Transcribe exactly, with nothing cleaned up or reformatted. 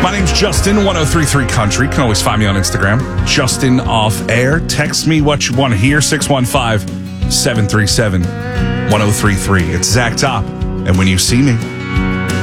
My name's Justin, one oh three three Country. You can always find me on Instagram. Justin Off Air. Text me what you want to hear, six one five, seven three seven, one oh three three. It's Zach Top. And when you see me,